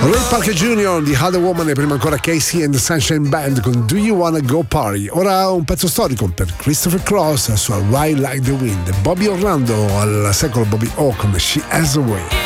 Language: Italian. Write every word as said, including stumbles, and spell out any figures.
Ray Parker Junior di Other Woman e prima ancora Casey and the Sunshine Band con Do You Wanna Go Party. Ora un pezzo storico per Christopher Cross al suo Ride Like the Wind, Bobby Orlando al secolo Bobby O con She Has a Way.